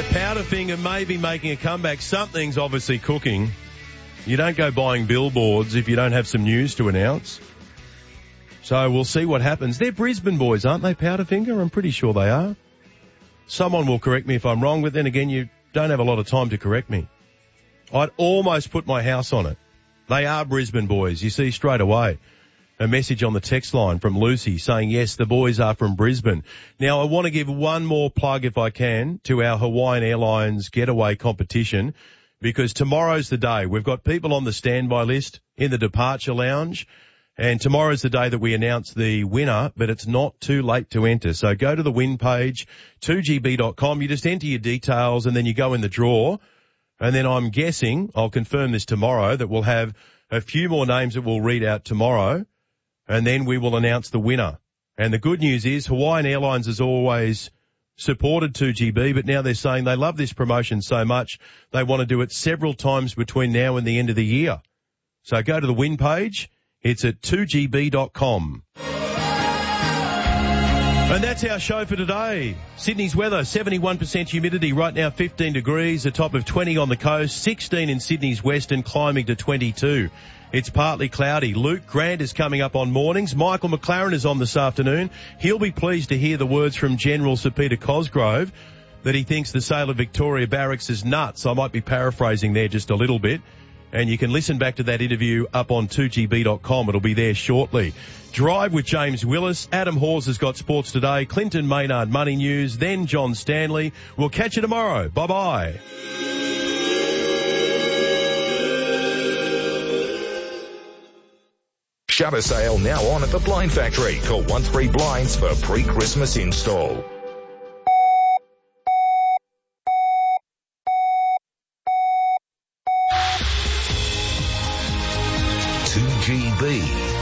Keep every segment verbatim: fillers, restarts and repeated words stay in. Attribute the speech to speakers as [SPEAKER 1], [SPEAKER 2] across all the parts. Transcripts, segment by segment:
[SPEAKER 1] Yeah, Powderfinger may be making a comeback. Something's obviously cooking. You don't go buying billboards if you don't have some news to announce. So we'll see what happens. They're Brisbane boys, aren't they, Powderfinger? I'm pretty sure they are. Someone will correct me if I'm wrong, but then again, you don't have a lot of time to correct me. I'd almost put my house on it. They are Brisbane boys. You see straight away a message on the text line from Lucy saying, yes, the boys are from Brisbane. Now, I want to give one more plug, if I can, to our Hawaiian Airlines getaway competition, because tomorrow's the day. We've got people on the standby list in the departure lounge, and tomorrow's the day that we announce the winner, but it's not too late to enter. So go to the win page, two g b dot com. You just enter your details and then you go in the draw. And then I'm guessing, I'll confirm this tomorrow, that we'll have a few more names that we'll read out tomorrow, and then we will announce the winner. And the good news is Hawaiian Airlines has always supported two G B, but now they're saying they love this promotion so much they want to do it several times between now and the end of the year. So go to the win page. It's at two g b dot com. And that's our show for today. Sydney's weather, seventy-one percent humidity, right now fifteen degrees, a top of twenty on the coast, sixteen in Sydney's west and climbing to twenty-two. It's partly cloudy. Luke Grant is coming up on mornings. Michael McLaren is on this afternoon. He'll be pleased to hear the words from General Sir Peter Cosgrove that he thinks the sale of Victoria Barracks is nuts. I might be paraphrasing there just a little bit. And you can listen back to that interview up on two g b dot com. It'll be there shortly. Drive with James Willis. Adam Hawes has got Sports Today. Clinton Maynard Money News. Then John Stanley. We'll catch you tomorrow. Bye-bye.
[SPEAKER 2] Shutter sale now on at the Blind Factory. Call one three blinds for pre-Christmas install. two G B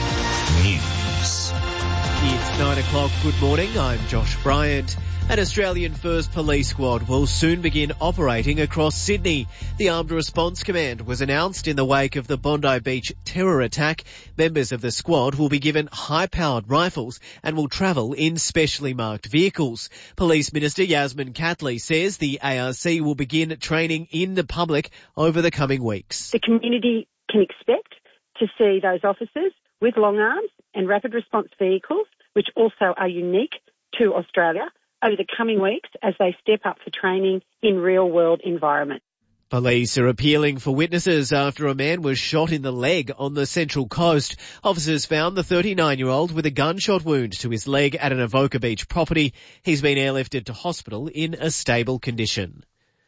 [SPEAKER 2] News.
[SPEAKER 3] It's nine o'clock. Good morning. I'm Josh Bryant. An Australian First Police Squad will soon begin operating across Sydney. The Armed Response Command was announced in the wake of the Bondi Beach terror attack. Members of the squad will be given high-powered rifles and will travel in specially marked vehicles. Police Minister Yasmin Catley says the A R C will begin training in the public over the coming weeks.
[SPEAKER 4] The community can expect to see those officers with long arms and rapid response vehicles, which also are unique to Australia, over the coming weeks as they step up for training in real-world environments.
[SPEAKER 3] Police are appealing for witnesses after a man was shot in the leg on the Central Coast. Officers found the thirty-nine-year-old with a gunshot wound to his leg at an Avoca Beach property. He's been airlifted to hospital in a stable condition.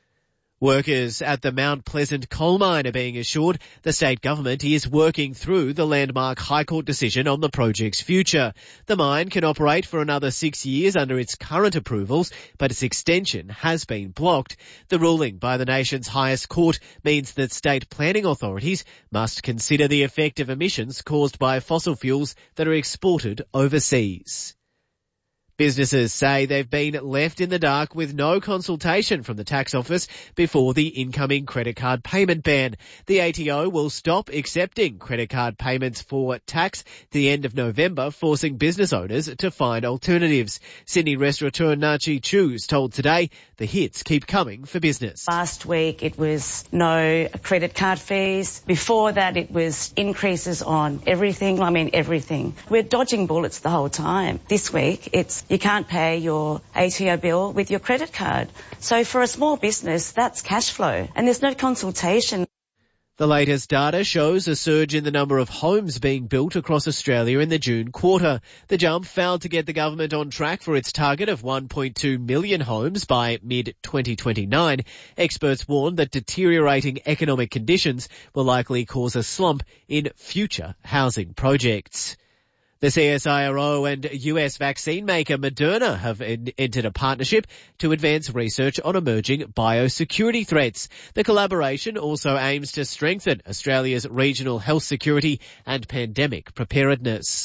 [SPEAKER 3] Workers at the Mount Pleasant coal mine are being assured the state government is working through the landmark High Court decision on the project's future. The mine can operate for another six years under its current approvals, but its extension has been blocked. The ruling by the nation's highest court means that state planning authorities must consider the effect of emissions caused by fossil fuels that are exported overseas. Businesses say they've been left in the dark with no consultation from the tax office before the incoming credit card payment ban. The A T O will stop accepting credit card payments for tax at the end of November, forcing business owners to find alternatives. Sydney restaurateur Nachi Chu's told Today the hits keep coming for business.
[SPEAKER 5] Last week it was no credit card fees. Before that it was increases on everything. I mean everything. We're dodging bullets the whole time. This week it's you can't pay your A T O bill with your credit card. So for a small business, that's cash flow, and there's no consultation.
[SPEAKER 3] The latest data shows a surge in the number of homes being built across Australia in the June quarter. The jump failed to get the government on track for its target of one point two million homes by mid twenty twenty-nine. Experts warn that deteriorating economic conditions will likely cause a slump in future housing projects. The C S I R O and U S vaccine maker Moderna have en- entered a partnership to advance research on emerging biosecurity threats. The collaboration also aims to strengthen Australia's regional health security and pandemic preparedness.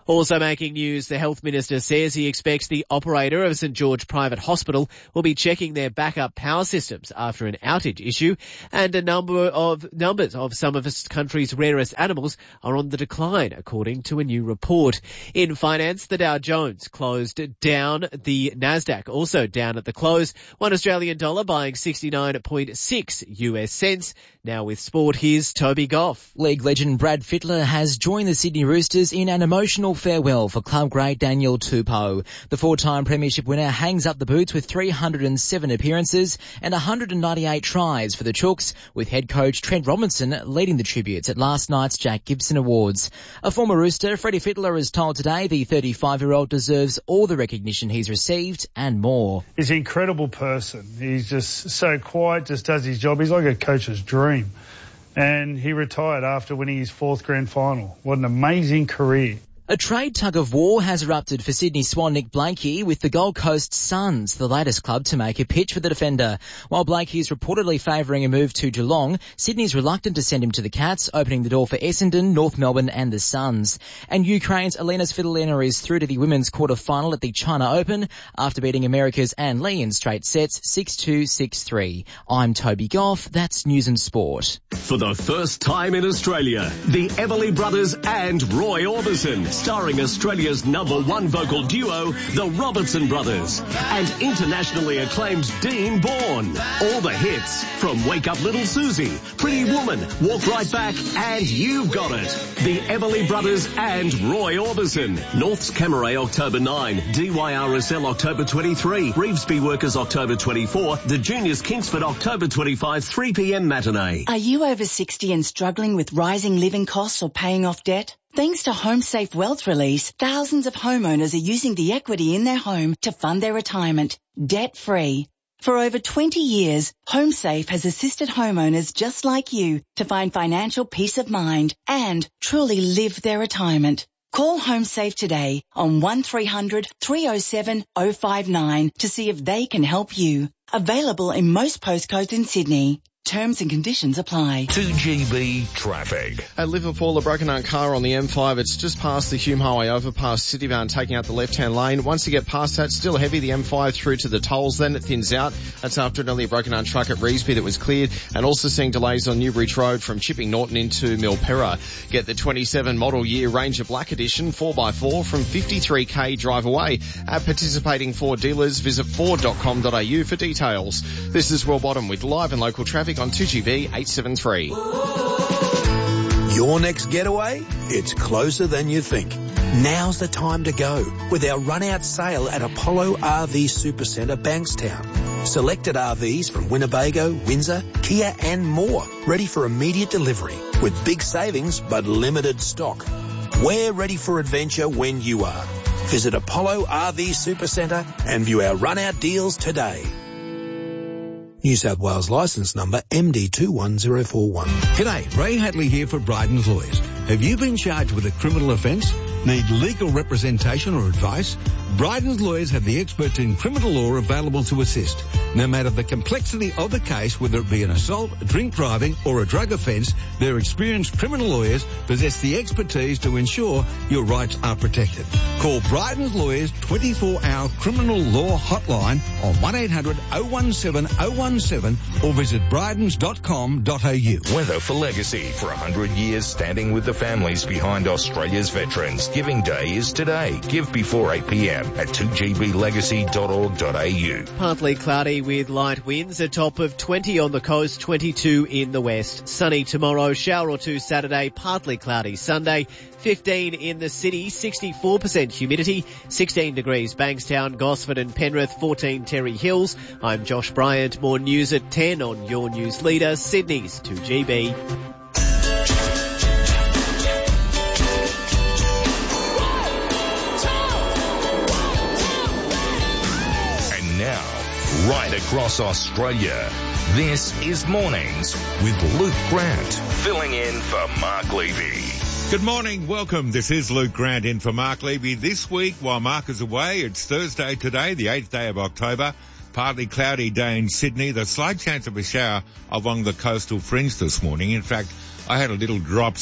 [SPEAKER 3] Also making news, the Health Minister says he expects the operator of St George Private Hospital will be checking their backup power systems after an outage issue, and a number of numbers of some of this country's rarest animals are on the decline, according to a new report. In finance, the Dow Jones closed down, the Nasdaq also down at the close, one Australian dollar buying sixty-nine point six U S cents. Now with sport, here's Toby Goff.
[SPEAKER 6] League legend Brad Fittler has joined the Sydney Roosters in an emotional farewell for club great Daniel Tupou. The four-time premiership winner hangs up the boots with three hundred seven appearances and one hundred ninety-eight tries for the Chooks, with head coach Trent Robinson leading the tributes at last night's Jack Gibson Awards. A former Rooster, Freddie Fittler, is told today the thirty-five-year-old deserves all the recognition he's received and more.
[SPEAKER 7] He's an incredible person. He's just so quiet, just does his job. He's like a coach's dream. And he retired after winning his fourth grand final. What an amazing career.
[SPEAKER 6] A trade tug-of-war has erupted for Sydney Swan Nick Blakey with the Gold Coast Suns, the latest club to make a pitch for the defender. While Blakey is reportedly favouring a move to Geelong, Sydney's reluctant to send him to the Cats, opening the door for Essendon, North Melbourne and the Suns. And Ukraine's Elena Svitolina is through to the women's quarter-final at the China Open after beating America's Ann Lee in straight sets six two, six three. I'm Toby Goff. That's News and Sport.
[SPEAKER 8] For the first time in Australia, the Everly Brothers and Roy Orbison, starring Australia's number one vocal duo, the Robertson Brothers, and internationally acclaimed Dean Bourne. All the hits from Wake Up Little Susie, Pretty Woman, Walk Right Back, and You've Got It. The Everly Brothers and Roy Orbison. North's Camaray October ninth, D Y R S L October twenty-third, Revesby Workers October twenty-fourth, the Juniors Kingsford October twenty-fifth, three p.m. matinee.
[SPEAKER 9] Are you over sixty and struggling with rising living costs or paying off debt? Thanks to HomeSafe Wealth Release, thousands of homeowners are using the equity in their home to fund their retirement, debt-free. For over twenty years, HomeSafe has assisted homeowners just like you to find financial peace of mind and truly live their retirement. Call HomeSafe today on one three hundred, three oh seven, oh five nine to see if they can help you. Available in most postcodes in Sydney. Terms and conditions apply.
[SPEAKER 2] two G B traffic.
[SPEAKER 10] At Liverpool, a broken down car on the M five. It's just past the Hume Highway overpass, Citybound taking out the left-hand lane. Once you get past that, still heavy, the M five through to the tolls. Then it thins out. That's after an earlier broken down truck at Revesby that was cleared. And also seeing delays on Newbridge Road from Chipping Norton into Milperra. Get the twenty-seven model year Ranger Black Edition four by four from fifty-three k drive away. At participating Ford dealers, visit ford dot com dot a u for details. This is Will Bottom with live and local traffic on two G B eight seven three.
[SPEAKER 11] Your next getaway? It's closer than you think. Now's the time to go with our run-out sale at Apollo R V Supercentre, Bankstown. Selected R Vs from Winnebago, Windsor, Kia and more, ready for immediate delivery with big savings but limited stock. We're ready for adventure when you are. Visit Apollo R V Supercentre and view our run-out deals today. New South Wales licence number M D two one zero four one.
[SPEAKER 12] G'day, Ray Hadley here for Bryden's Lawyers. Have you been charged with a criminal offence? Need legal representation or advice? Bryden's Lawyers have the experts in criminal law available to assist. No matter the complexity of the case, whether it be an assault, drink driving or a drug offence, their experienced criminal lawyers possess the expertise to ensure your rights are protected. Call Bryden's Lawyers twenty-four hour criminal law hotline on one eight hundred, oh one seven, oh one seven or visit brydens dot com dot a u.
[SPEAKER 2] Weather for Legacy. For one hundred years standing with the families behind Australia's veterans. Giving Day is today. Give before eight p.m. at two g b legacy dot org dot a u.
[SPEAKER 3] Partly cloudy with light winds, a top of twenty on the coast, twenty-two in the west. Sunny tomorrow, shower or two Saturday, partly cloudy Sunday, fifteen in the city, sixty-four percent humidity, sixteen degrees Bankstown, Gosford and Penrith, fourteen Terry Hills. I'm Josh Bryant. More news at ten on your news leader, Sydney's two G B.
[SPEAKER 2] Right across Australia, this is Mornings with Luke Grant, filling in for Mark Levy.
[SPEAKER 13] Good morning, welcome. This is Luke Grant in for Mark Levy. This week, while Mark is away, it's Thursday today, the eighth day of October. Partly cloudy day in Sydney. The slight chance of a shower along the coastal fringe this morning. In fact, I had a little drops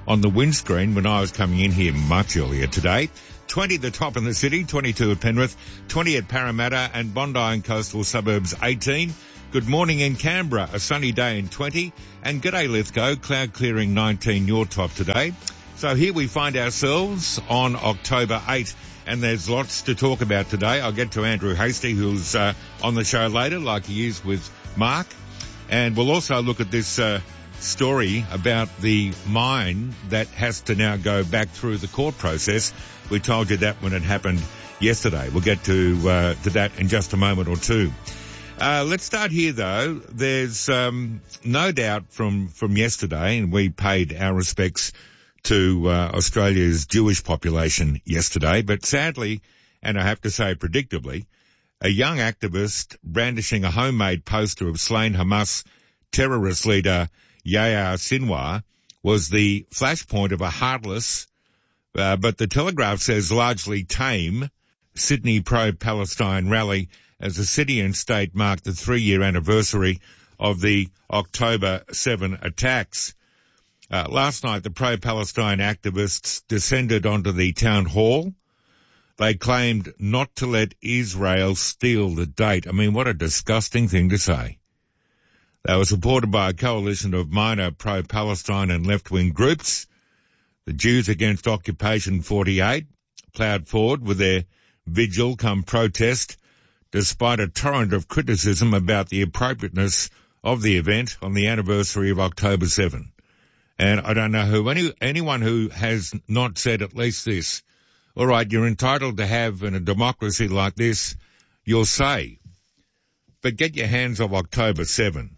[SPEAKER 13] on the windscreen when I was coming in here much earlier today. twenty the top in the city, twenty-two at Penrith, twenty at Parramatta, and Bondi and coastal suburbs eighteen. Good morning in Canberra, a sunny day in twenty, and g'day Lithgow, cloud clearing nineteen, your top today. So here we find ourselves on October eighth, and there's lots to talk about today. I'll get to Andrew Hastie, who's uh, on the show later, like he is with Mark, and we'll also look at this uh, story about the mine that has to now go back through the court process. We told you that when it happened yesterday. We'll get to uh, to that in just a moment or two. Uh, let's start here, though. There's um, no doubt from, from yesterday, and we paid our respects to uh, Australia's Jewish population yesterday, but sadly, and I have to say predictably, a young activist brandishing a homemade poster of slain Hamas terrorist leader Yahya Sinwar was the flashpoint of a heartless, uh, but the Telegraph says largely tame, Sydney pro-Palestine rally as the city and state marked the three-year anniversary of the October seventh attacks. Uh, last night, the pro-Palestine activists descended onto the town hall. They claimed not to let Israel steal the date. I mean, what a disgusting thing to say. They were supported by a coalition of minor pro-Palestine and left-wing groups. The Jews Against Occupation forty-eight ploughed forward with their vigil come protest, despite a torrent of criticism about the appropriateness of the event on the anniversary of October seventh. And I don't know who, any, anyone who has not said at least this, all right, you're entitled to have in a democracy like this your say, but get your hands off October seventh.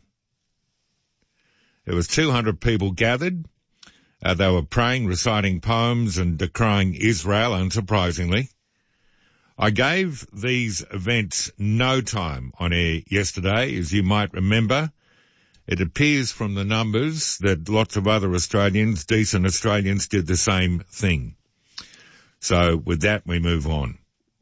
[SPEAKER 13] There was two hundred people gathered. Uh, they were praying, reciting poems and decrying Israel, unsurprisingly. I gave these events no time on air yesterday, as you might remember. It appears from the numbers that lots of other Australians, decent Australians, did the same thing. So with that, we move on.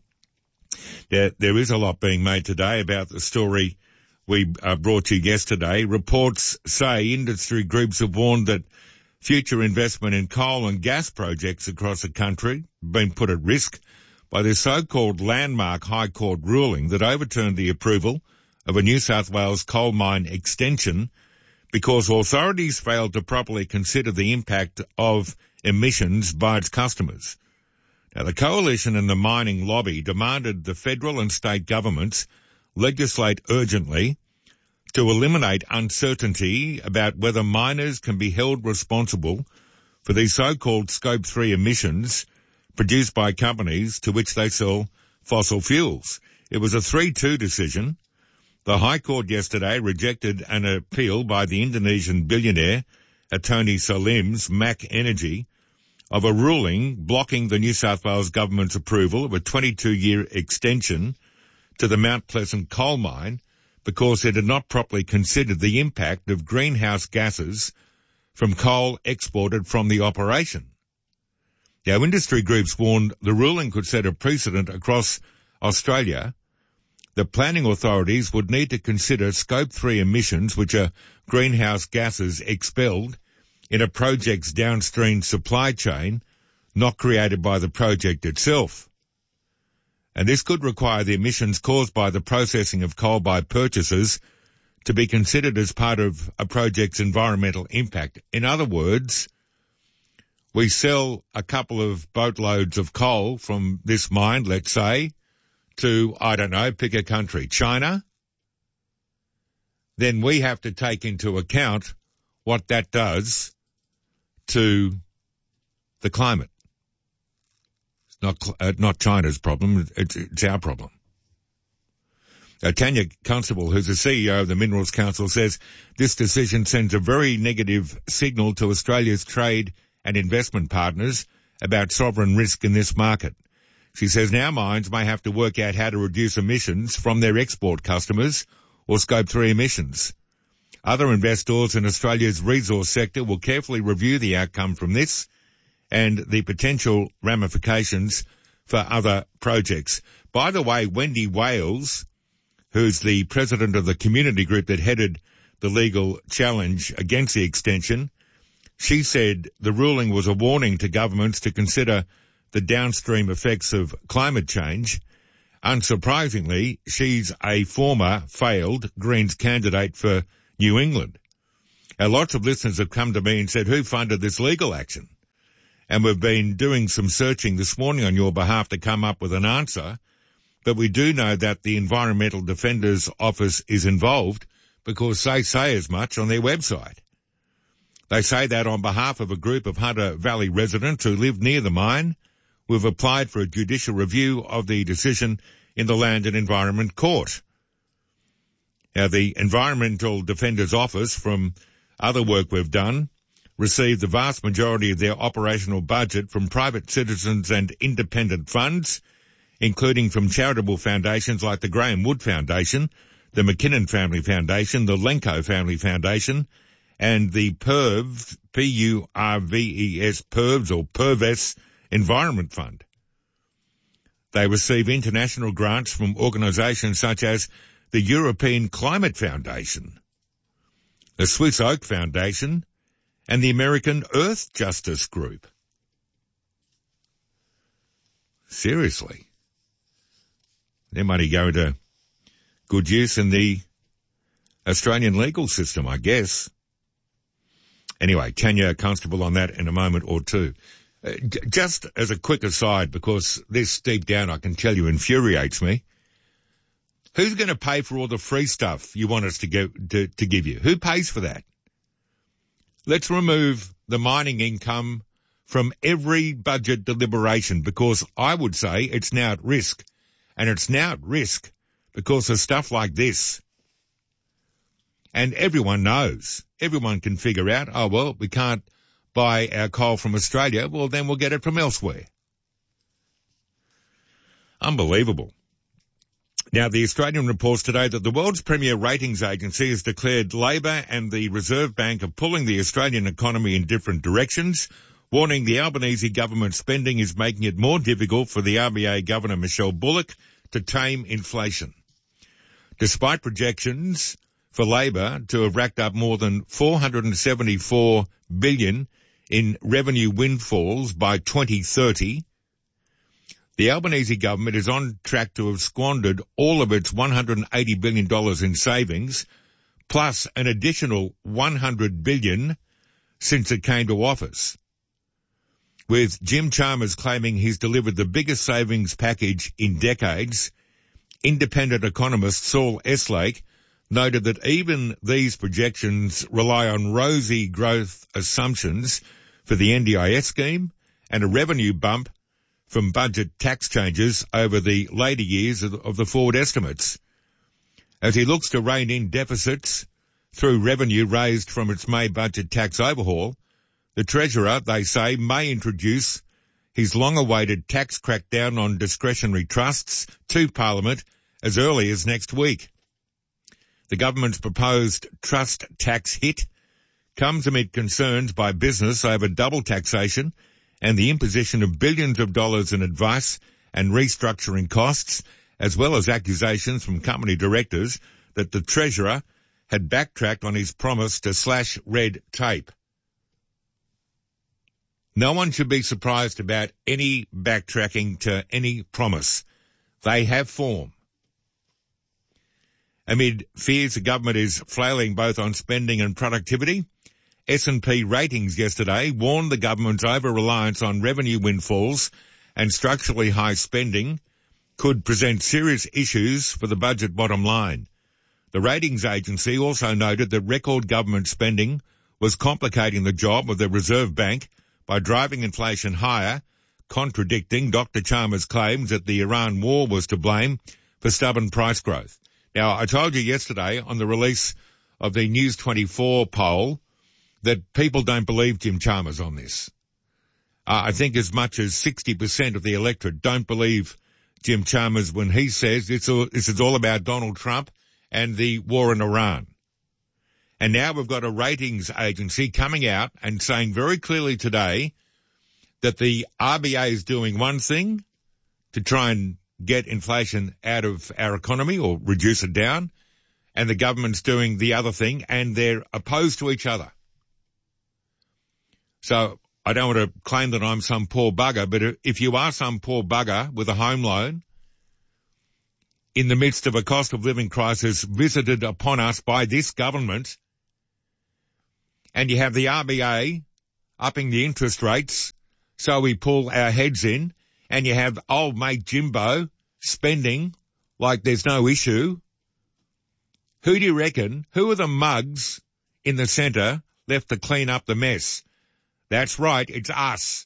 [SPEAKER 13] There, there is a lot being made today about the story we uh, brought you yesterday. Reports say industry groups have warned that future investment in coal and gas projects across the country have been put at risk by the so-called landmark High Court ruling that overturned the approval of a New South Wales coal mine extension because authorities failed to properly consider the impact of emissions by its customers. Now, the coalition and the mining lobby demanded the federal and state governments legislate urgently to eliminate uncertainty about whether miners can be held responsible for these so-called Scope three emissions produced by companies to which they sell fossil fuels. It was a three two decision. The High Court yesterday rejected an appeal by the Indonesian billionaire Tony Salim's Mac Energy of a ruling blocking the New South Wales government's approval of a twenty-two year extension to the Mount Pleasant coal mine because it had not properly considered the impact of greenhouse gases from coal exported from the operation. Now, industry groups warned the ruling could set a precedent across Australia. The planning authorities would need to consider Scope three emissions, which are greenhouse gases expelled in a project's downstream supply chain, not created by the project itself. And this could require the emissions caused by the processing of coal by purchasers to be considered as part of a project's environmental impact. In other words, we sell a couple of boatloads of coal from this mine, let's say, to, I don't know, pick a country, China. Then we have to take into account what that does to the climate. It's not, uh, not China's problem, it's, it's our problem. Uh, Tanya Constable, who's the C E O of the Minerals Council, says this decision sends a very negative signal to Australia's trade and investment partners about sovereign risk in this market. She says now mines may have to work out how to reduce emissions from their export customers or Scope three emissions. Other investors in Australia's resource sector will carefully review the outcome from this and the potential ramifications for other projects. By the way, Wendy Wales, who's the president of the community group that headed the legal challenge against the extension, She said the ruling was a warning to governments to consider the downstream effects of climate change. Unsurprisingly, she's a former failed Greens candidate for New England. Now, lots of listeners have come to me and said, who funded this legal action? And we've been doing some searching this morning on your behalf to come up with an answer. But we do know that the Environmental Defenders Office is involved because they say as much on their website. They say that on behalf of a group of Hunter Valley residents who live near the mine, we've applied for a judicial review of the decision in the Land and Environment Court. Now, the Environmental Defenders Office, from other work we've done, received the vast majority of their operational budget from private citizens and independent funds, including from charitable foundations like the Graham Wood Foundation, the McKinnon Family Foundation, the Lenko Family Foundation, and the P U R V S, P U R V E S, P U R V S or P U R V S Environment Fund. They receive international grants from organisations such as the European Climate Foundation, the Swiss Oak Foundation, and the American Earth Justice Group. Seriously. Their money going to good use in the Australian legal system, I guess. Anyway, Tanya Constable on that in a moment or two. Uh, j- just as a quick aside, because this deep down I can tell you infuriates me, who's going to pay for all the free stuff you want us to, go, to, to give you? Who pays for that? Let's remove the mining income from every budget deliberation, because I would say it's now at risk. And it's now at risk because of stuff like this. And everyone knows, everyone can figure out, oh, well, we can't buy our coal from Australia, well, then we'll get it from elsewhere. Unbelievable. Now, the Australian reports today that the world's premier ratings agency has declared Labor and the Reserve Bank are pulling the Australian economy in different directions, warning the Albanese government spending is making it more difficult for the R B A Governor Michelle Bullock to tame inflation. Despite projections for Labor to have racked up more than four hundred seventy-four billion dollars in revenue windfalls by twenty thirty, the Albanese government is on track to have squandered all of its one hundred eighty billion dollars in savings, plus an additional one hundred billion dollars since it came to office. With Jim Chalmers claiming he's delivered the biggest savings package in decades, independent economist Saul Eslake noted that even these projections rely on rosy growth assumptions for the N D I S scheme and a revenue bump from budget tax changes over the later years of, of the forward estimates. As he looks to rein in deficits through revenue raised from its May budget tax overhaul, the Treasurer, they say, may introduce his long-awaited tax crackdown on discretionary trusts to Parliament as early as next week. The government's proposed trust tax hit comes amid concerns by business over double taxation and the imposition of billions of dollars in advice and restructuring costs, as well as accusations from company directors that the Treasurer had backtracked on his promise to slash red tape. No one should be surprised about any backtracking to any promise. They have form. Amid fears the government is flailing both on spending and productivity, S and P Ratings yesterday warned the government's over-reliance on revenue windfalls and structurally high spending could present serious issues for the budget bottom line. The ratings agency also noted that record government spending was complicating the job of the Reserve Bank by driving inflation higher, contradicting Doctor Chalmers' claims that the Iran war was to blame for stubborn price growth. Now, I told you yesterday on the release of the News twenty-four poll that people don't believe Jim Chalmers on this. Uh, I think as much as sixty percent of the electorate don't believe Jim Chalmers when he says it's all, this is all about Donald Trump and the war in Iran. And now we've got a ratings agency coming out and saying very clearly today that the R B A is doing one thing to try and get inflation out of our economy or reduce it down, and the government's doing the other thing, and they're opposed to each other. So I don't want to claim that I'm some poor bugger, but if you are some poor bugger with a home loan in the midst of a cost of living crisis visited upon us by this government, and you have the R B A upping the interest rates so we pull our heads in, and you have old mate Jimbo spending like there's no issue, who do you reckon, who are the mugs in the centre left to clean up the mess? That's right, it's us.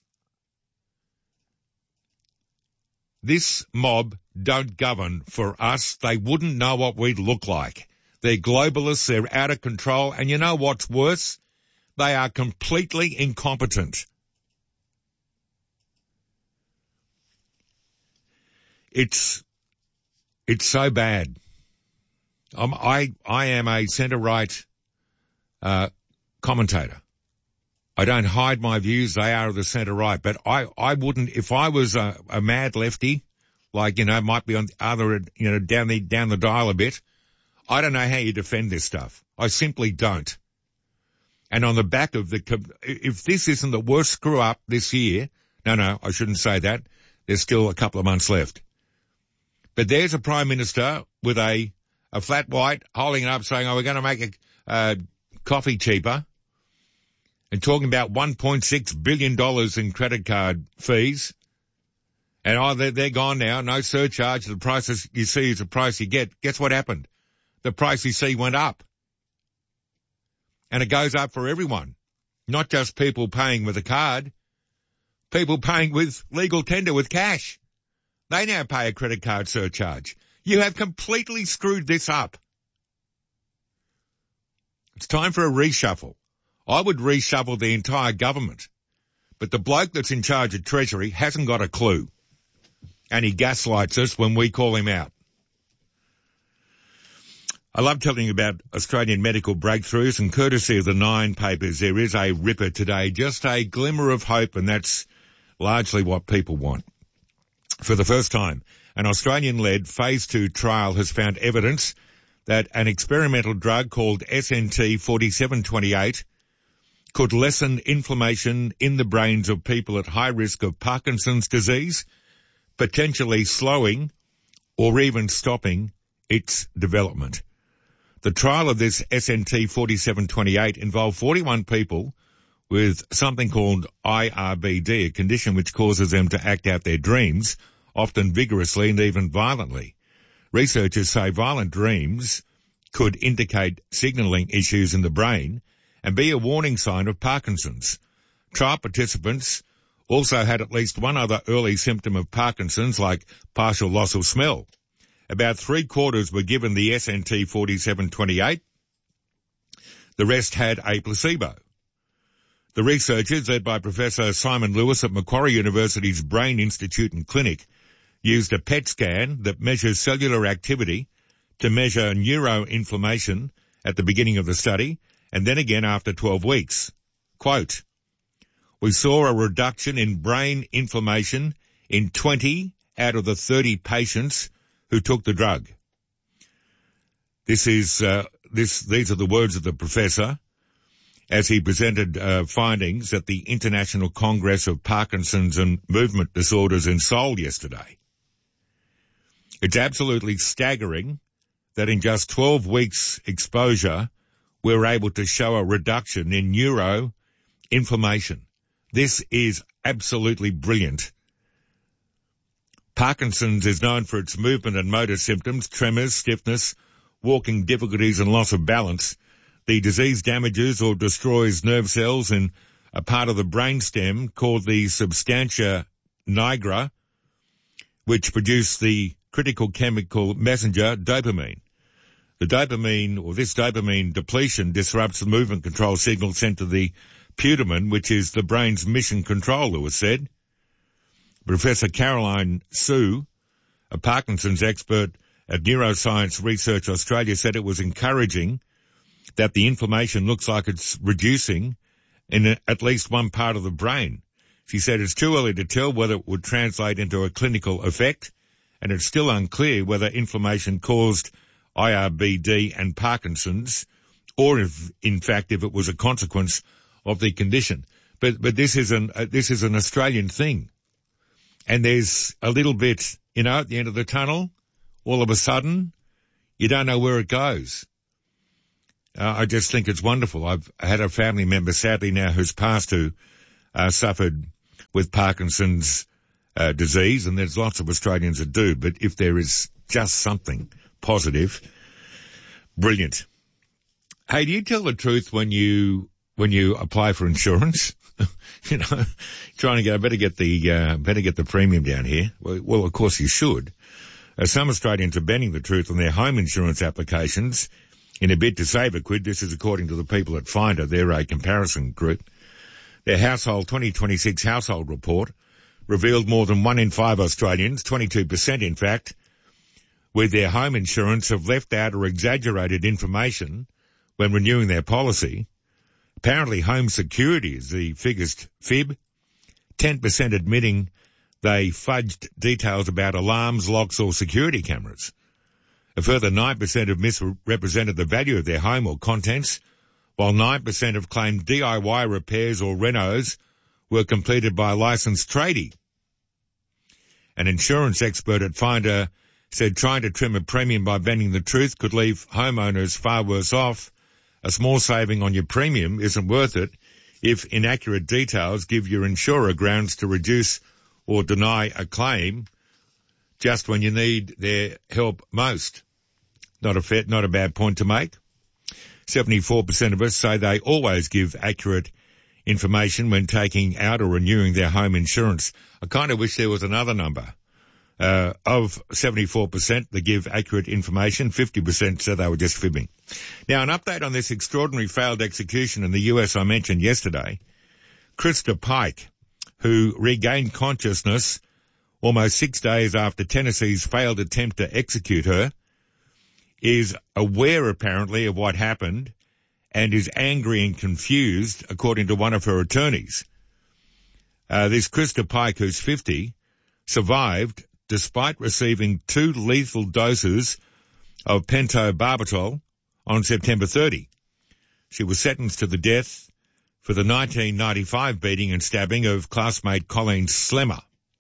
[SPEAKER 13] This mob don't govern for us. They wouldn't know what we'd look like. They're globalists, they're out of control, and you know what's worse? They are completely incompetent. It's, it's so bad. Um, I, I am a centre-right, uh, commentator. I don't hide my views. They are of the centre-right, but I, I wouldn't, if I was a, a mad lefty, like, you know, might be on the other, you know, down the, down the dial a bit, I don't know how you defend this stuff. I simply don't. And on the back of the, if this isn't the worst screw up this year, no, no, I shouldn't say that. There's still a couple of months left. But there's a Prime Minister with a, a flat white holding it up saying, oh, we're going to make a, uh, coffee cheaper, and talking about one point six billion dollars in credit card fees. And oh, they're, they're gone now. No surcharge. The price you see is the price you get. Guess what happened? The price you see went up. And it goes up for everyone. Not just people paying with a card. People paying with legal tender with cash. They now pay a credit card surcharge. You have completely screwed this up. It's time for a reshuffle. I would reshuffle the entire government. But the bloke that's in charge of Treasury hasn't got a clue. And he gaslights us when we call him out. I love telling you about Australian medical breakthroughs, and courtesy of the Nine papers, there is a ripper today, just a glimmer of hope, and that's largely what people want. For the first time, an Australian-led phase two trial has found evidence that an experimental drug called S N T forty-seven twenty-eight could lessen inflammation in the brains of people at high risk of Parkinson's disease, potentially slowing or even stopping its development. The trial of this S N T forty-seven twenty-eight involved forty-one people with something called I R B D, a condition which causes them to act out their dreams, often vigorously and even violently. Researchers say violent dreams could indicate signalling issues in the brain and be a warning sign of Parkinson's. Trial participants also had at least one other early symptom of Parkinson's, like partial loss of smell. About three quarters were given the S N T forty-seven twenty-eight. The rest had a placebo. The researchers, led by Professor Simon Lewis at Macquarie University's Brain Institute and Clinic, used a P E T scan that measures cellular activity to measure neuroinflammation at the beginning of the study, and then again after twelve weeks. Quote, we saw a reduction in brain inflammation in twenty out of the thirty patients who took the drug. This is, uh, this, these are the words of the professor as he presented, uh, findings at the International Congress of Parkinson's and Movement Disorders in Seoul yesterday. It's absolutely staggering that in just twelve weeks exposure, we're able to show a reduction in neuroinflammation. This is absolutely brilliant. Parkinson's is known for its movement and motor symptoms, tremors, stiffness, walking difficulties and loss of balance. The disease damages or destroys nerve cells in a part of the brainstem called the substantia nigra, which produce the critical chemical messenger dopamine. The dopamine, or this dopamine depletion, disrupts the movement control signal sent to the putamen, which is the brain's mission control, Lewis said. Professor Caroline Sue, a Parkinson's expert at Neuroscience Research Australia, said it was encouraging that the inflammation looks like it's reducing in a, at least one part of the brain. She said it's too early to tell whether it would translate into a clinical effect, and it's still unclear whether inflammation caused I R B D and Parkinson's, or if, in fact, if it was a consequence of the condition. But, but this is an, uh, this is an Australian thing. And there's a little bit, you know, at the end of the tunnel, all of a sudden, you don't know where it goes. Uh, I just think it's wonderful. I've had a family member, sadly now, who's passed who uh, suffered with Parkinson's uh, disease, and there's lots of Australians that do. But if there is just something positive, brilliant. Hey, do you tell the truth when you when you apply for insurance? You know, trying to get, I better get the, uh, better get the premium down here. Well, well of course you should. Uh, some Australians are bending the truth on their home insurance applications in a bid to save a quid. This is according to the people at Finder. They're a comparison group. Their household twenty twenty-six household report revealed more than one in five Australians, twenty-two percent in fact, with their home insurance have left out or exaggerated information when renewing their policy. Apparently home security is the biggest fib, ten percent admitting they fudged details about alarms, locks or security cameras. A further nine percent have misrepresented the value of their home or contents, while nine percent have claimed D I Y repairs or renos were completed by a licensed tradie. An insurance expert at Finder said trying to trim a premium by bending the truth could leave homeowners far worse off. A small saving on your premium isn't worth it if inaccurate details give your insurer grounds to reduce or deny a claim just when you need their help most. Not a fair, not a bad point to make. seventy-four percent of us say they always give accurate information when taking out or renewing their home insurance. I kind of wish there was another number. Uh, of seventy-four percent that give accurate information, fifty percent said they were just fibbing. Now, an update on this extraordinary failed execution in the U S I mentioned yesterday. Krista Pike, who regained consciousness almost six days after Tennessee's failed attempt to execute her, is aware apparently of what happened and is angry and confused, according to one of her attorneys. Uh, this Krista Pike, who's fifty, survived despite receiving two lethal doses of pentobarbital on September thirtieth. She was sentenced to the death for the nineteen ninety-five beating and stabbing of classmate Colleen Slemmer.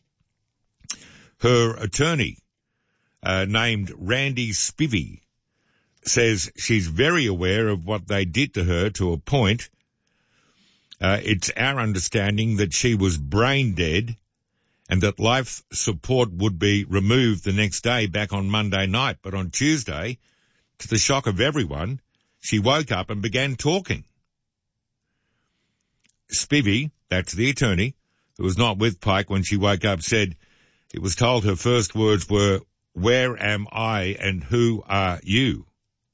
[SPEAKER 13] Her attorney, uh, named Randy Spivey, says she's very aware of what they did to her to a point. Uh, it's our understanding that she was brain dead and that life support would be removed the next day back on Monday night. But on Tuesday, to the shock of everyone, she woke up and began talking. Spivey, that's the attorney, who was not with Pike when she woke up, said it was told her first words were, "Where am I and who are you?"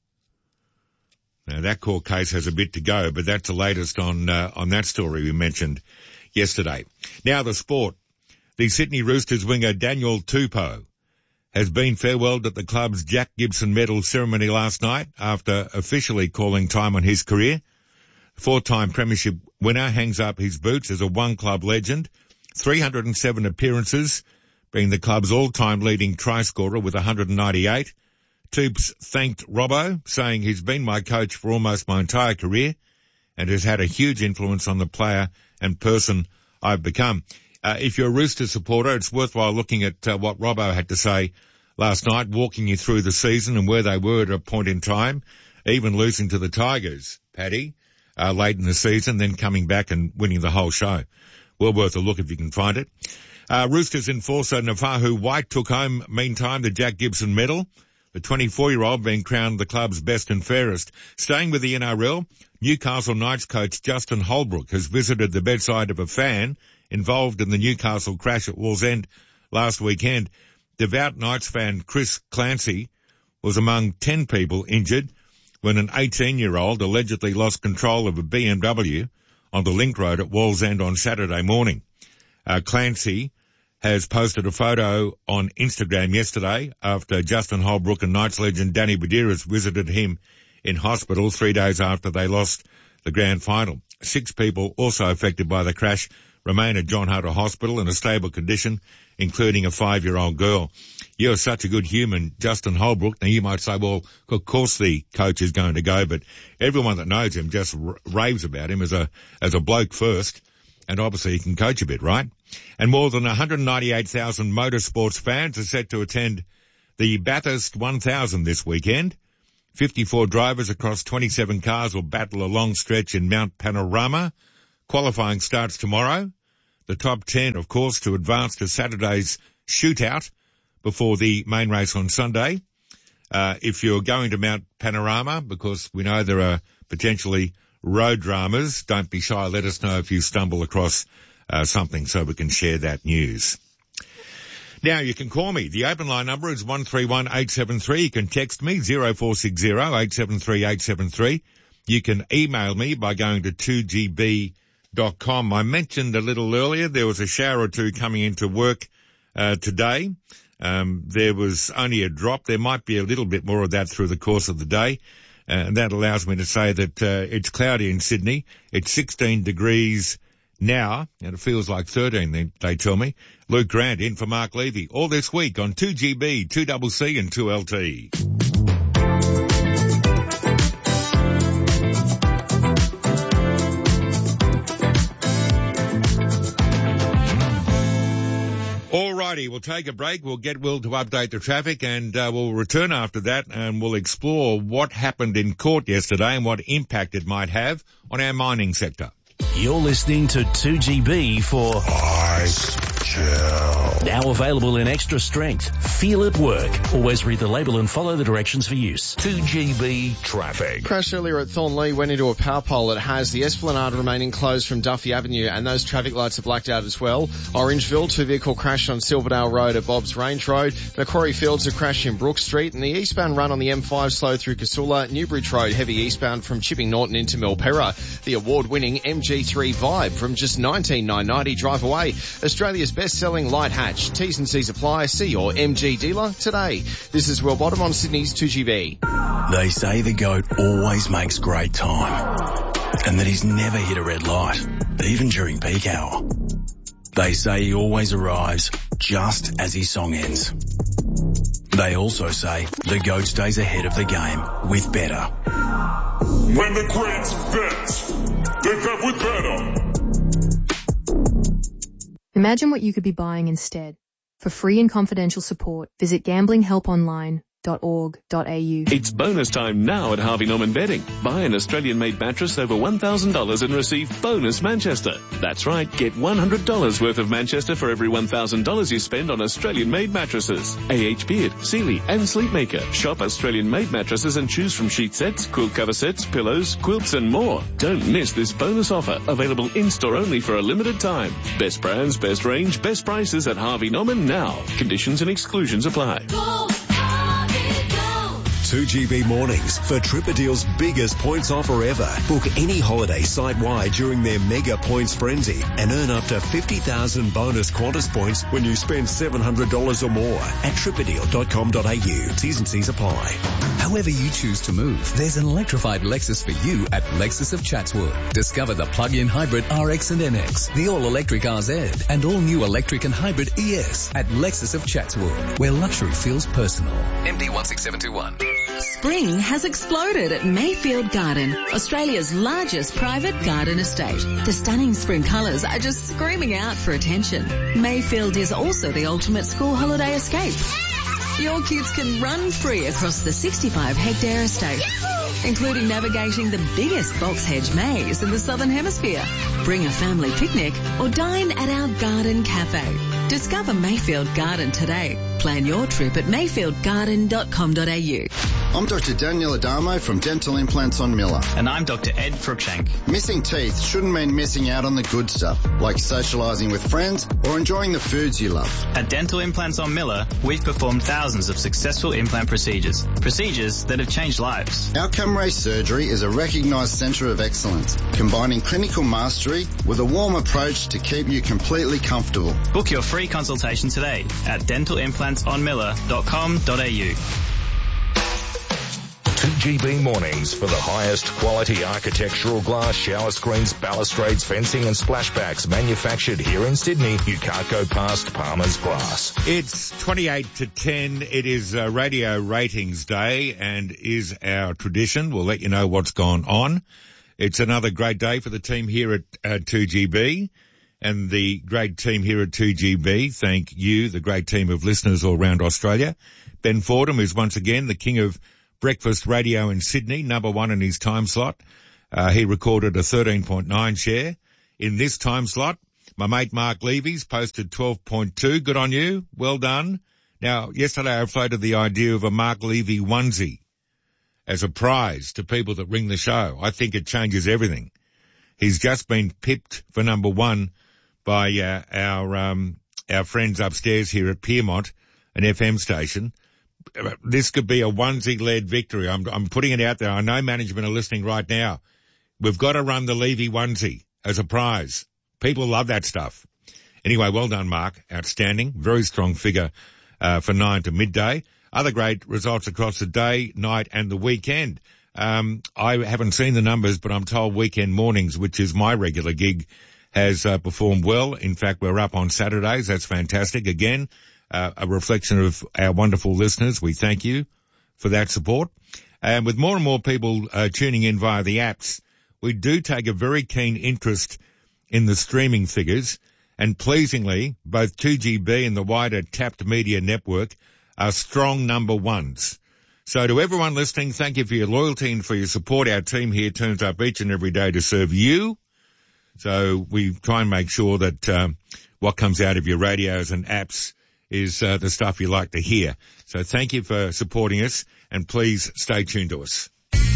[SPEAKER 13] Now, that court case has a bit to go, but that's the latest on uh, on that story we mentioned yesterday. Now, the sport. The Sydney Roosters winger Daniel Tupou has been farewelled at the club's Jack Gibson Medal ceremony last night after officially calling time on his career. Four-time premiership winner hangs up his boots as a one-club legend, three hundred seven appearances, being the club's all-time leading try scorer with one hundred ninety-eight. Toops thanked Robbo, saying he's been my coach for almost my entire career and has had a huge influence on the player and person I've become. Uh, if you're a Rooster supporter, it's worthwhile looking at uh, what Robbo had to say last night, walking you through the season and where they were at a point in time, even losing to the Tigers, Paddy, uh, late in the season, then coming back and winning the whole show. Well worth a look if you can find it. Uh, Roosters enforcer Nafahu White took home, meantime, the Jack Gibson Medal. The twenty-four-year-old being crowned the club's best and fairest. Staying with the N R L, Newcastle Knights coach Justin Holbrook has visited the bedside of a fan involved in the Newcastle crash at Wallsend last weekend. Devout Knights fan Chris Clancy was among ten people injured when an eighteen-year-old allegedly lost control of a B M W on the Link Road at Wallsend on Saturday morning. Uh, Clancy has posted a photo on Instagram yesterday after Justin Holbrook and Knights legend Danny Badiris visited him in hospital three days after they lost the grand final. Six people also affected by the crash remain at John Hunter Hospital in a stable condition, including a five-year-old girl. You're such a good human, Justin Holbrook. Now you might say, well, of course the coach is going to go, but everyone that knows him just r- raves about him as a, as a bloke first. And obviously he can coach a bit, right? And more than one hundred ninety-eight thousand motorsports fans are set to attend the Bathurst one thousand this weekend. fifty-four drivers across twenty-seven cars will battle a long stretch in Mount Panorama. Qualifying starts tomorrow. The top ten, of course, to advance to Saturday's shootout before the main race on Sunday. Uh, if you're going to Mount Panorama, because we know there are potentially road dramas, don't be shy. Let us know if you stumble across uh, something so we can share that news. Now, you can call me. The open line number is one three one eight seven three. You can text me zero four six zero eight seven three eight seven three. You can email me by going to two g b dot com. I mentioned a little earlier there was a shower or two coming into work uh, today. Um, there was only a drop. There might be a little bit more of that through the course of the day. Uh, and that allows me to say that uh, it's cloudy in Sydney. It's sixteen degrees now, and it feels like thirteen, they, they tell me. Luke Grant in for Mark Levy. All this week on two G B, two C C and two L T. Alrighty, we'll take a break. We'll get Will to update the traffic, and uh, we'll return after that, and we'll explore what happened in court yesterday and what impact it might have on our mining sector.
[SPEAKER 14] You're listening to two G B for Ice Gel. Now available in extra strength. Feel it work. Always read the label and follow the directions for use.
[SPEAKER 2] two G B traffic.
[SPEAKER 10] Crash earlier at Thornlea went into a power pole. It has the Esplanade remaining closed from Duffy Avenue, and those traffic lights are blacked out as well. Orangeville, two vehicle crash on Silverdale Road at Bob's Range Road. Macquarie Fields, a crash in Brook Street, and the eastbound run on the M five slow through Casula. Newbridge Road, heavy eastbound from Chipping Norton into Milperra. The award-winning M G three Vibe from just nineteen thousand nine hundred ninety drive away. Australia's best-selling light hatch. T's and C's apply. See your M G dealer today. This is Will Bottom on Sydney's two G B.
[SPEAKER 14] They say the goat always makes great time, and that he's never hit a red light, even during peak hour. They say he always arrives just as his song ends. They also say the goat stays ahead of the game with better.
[SPEAKER 15] When the greats bet, they bet with better.
[SPEAKER 16] Imagine what you could be buying instead. For free and confidential support, visit gambling help online dot org dot a u.
[SPEAKER 8] It's bonus time now at Harvey Norman Bedding. Buy an Australian-made mattress over one thousand dollars and receive bonus Manchester. That's right, get one hundred dollars worth of Manchester for every one thousand dollars you spend on Australian-made mattresses. A H Beard, Sealy and Sleepmaker. Shop Australian-made mattresses and choose from sheet sets, quilt cover sets, pillows, quilts and more. Don't miss this bonus offer, available in-store only for a limited time. Best brands, best range, best prices at Harvey Norman now. Conditions and exclusions apply.
[SPEAKER 17] two G B mornings for Tripadeal's biggest points offer ever. Book any holiday site-wide during their mega points frenzy and earn up to fifty thousand bonus Qantas points when you spend seven hundred dollars or more at tripadeal dot com dot a u. T's and C's apply.
[SPEAKER 18] However you choose to move, there's an electrified Lexus for you at Lexus of Chatswood. Discover the plug-in hybrid R X and N X, the all-electric R Z, and all-new electric and hybrid E S at Lexus of Chatswood, where luxury feels personal.
[SPEAKER 19] M D one six seven two one.
[SPEAKER 20] Spring has exploded at Mayfield Garden, Australia's largest private garden estate. The stunning spring colours are just screaming out for attention. Mayfield is also the ultimate school holiday escape. Your kids can run free across the sixty-five hectare estate, including navigating the biggest box hedge maze in the Southern Hemisphere. Bring a family picnic or dine at our garden cafe. Discover Mayfield Garden today. Plan your trip at mayfield garden dot com dot a u.
[SPEAKER 21] I'm Doctor Daniel Adamo from Dental Implants on Miller.
[SPEAKER 22] And I'm Doctor Ed Cruikshank.
[SPEAKER 21] Missing teeth shouldn't mean missing out on the good stuff, like socialising with friends or enjoying the foods you love.
[SPEAKER 22] At Dental Implants on Miller, we've performed thousands of successful implant procedures. Procedures that have changed lives.
[SPEAKER 21] Outcome Ray Surgery is a recognised centre of excellence, combining clinical mastery with a warm approach to keep you completely comfortable.
[SPEAKER 22] Book your free consultation today at dental implants on miller dot com dot a u.
[SPEAKER 2] two G B mornings for the highest quality architectural glass, shower screens, balustrades, fencing and splashbacks manufactured here in Sydney. You can't go past Palmer's Glass.
[SPEAKER 13] It's twenty-eight to ten. It is uh, Radio Ratings Day and is our tradition. We'll let you know what's gone on. It's another great day for the team here at uh, two G B. and the great team here at two G B. Thank you, the great team of listeners all around Australia. Ben Fordham is once again the king of breakfast radio in Sydney, number one in his time slot. Uh, he recorded a thirteen point nine share in this time slot. My mate Mark Levy's posted twelve point two. Good on you. Well done. Now, yesterday I floated the idea of a Mark Levy onesie as a prize to people that ring the show. I think it changes everything. He's just been pipped for number one by uh, our um, our friends upstairs here at Piermont, an F M station. This could be a onesie-led victory. I'm, I'm putting it out there. I know management are listening right now. We've got to run the Levy onesie as a prize. People love that stuff. Anyway, well done, Mark. Outstanding. Very strong figure uh, for nine to midday. Other great results across the day, night and the weekend. Um, I haven't seen the numbers, but I'm told Weekend Mornings, which is my regular gig, has uh, performed well. In fact, we're up on Saturdays. That's fantastic. Again, uh, a reflection of our wonderful listeners. We thank you for that support. And with more and more people uh, tuning in via the apps, we do take a very keen interest in the streaming figures. And pleasingly, both two G B and the wider Tapped Media Network are strong number ones. So to everyone listening, thank you for your loyalty and for your support. Our team here turns up each and every day to serve you. So we try and make sure that um, what comes out of your radios and apps is uh, the stuff you like to hear. So thank you for supporting us, and please stay tuned to us.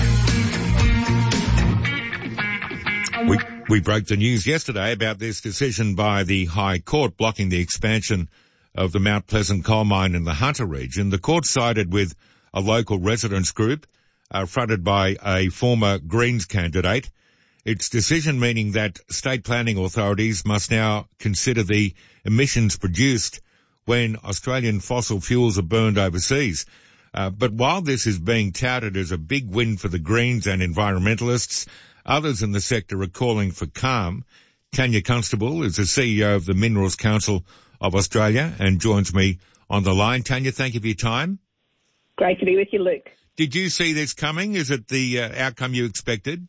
[SPEAKER 13] We, we broke the news yesterday about this decision by the High Court blocking the expansion of the Mount Pleasant coal mine in the Hunter region. The court sided with a local residents group uh, fronted by a former Greens candidate. Its decision meaning that state planning authorities must now consider the emissions produced when Australian fossil fuels are burned overseas. Uh, but while this is being touted as a big win for the Greens and environmentalists, others in the sector are calling for calm. Tanya Constable is the C E O of the Minerals Council of Australia and joins me on the line. Tanya, thank you for your time.
[SPEAKER 1] Great to be with you, Luke.
[SPEAKER 13] Did you see this coming? Is it the uh, outcome you expected?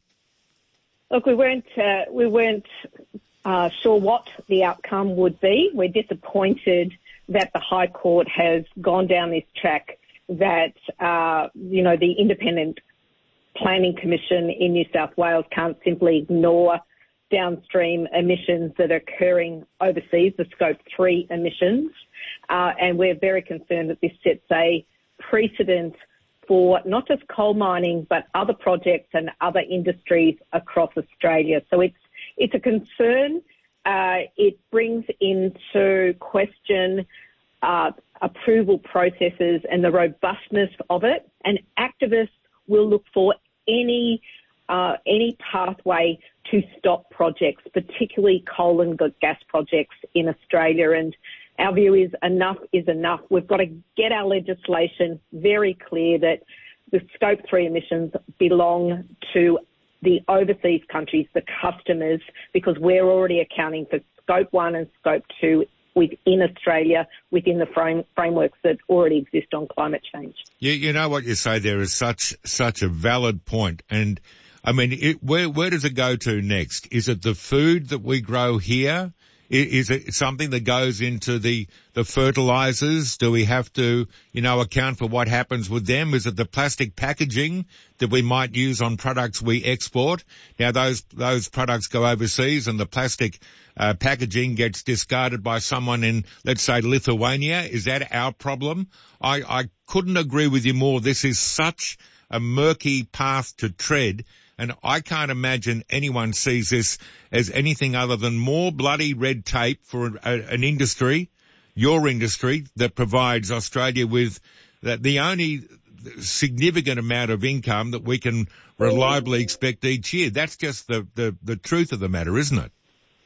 [SPEAKER 1] Look, we weren't uh, we weren't uh, sure what the outcome would be. We're disappointed that the High Court has gone down this track. That uh, you know the Independent Planning Commission in New South Wales can't simply ignore downstream emissions that are occurring overseas, the Scope three emissions, uh, and we're very concerned that this sets a precedent for not just coal mining, but other projects and other industries across Australia. So it's it's a concern. Uh, it brings into question uh, approval processes and the robustness of it. And activists will look for any uh, any pathway to stop projects, particularly coal and gas projects in Australia. And our view is enough is enough. We've got to get our legislation very clear that the Scope three emissions belong to the overseas countries, the customers, because we're already accounting for Scope one and Scope two within Australia, within the frame, frameworks that already exist on climate change.
[SPEAKER 13] You, you know what you say there is such such a valid point. And, I mean, it, where, where does it go to next? Is it the food that we grow here? Is it something that goes into the, the fertilizers? Do we have to, you know, account for what happens with them? Is it the plastic packaging that we might use on products we export? Now, those, those products go overseas and the plastic uh, packaging gets discarded by someone in, let's say, Lithuania. Is that our problem? I, I couldn't agree with you more. This is such a murky path to tread. And I can't imagine anyone sees this as anything other than more bloody red tape for a, an industry, your industry, that provides Australia with the, the only significant amount of income that we can reliably expect each year. That's just the, the, the truth of the matter, isn't it?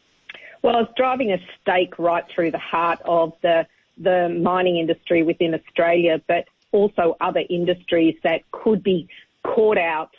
[SPEAKER 1] Well, it's driving a stake right through the heart of the, the mining industry within Australia, but also other industries that could be caught out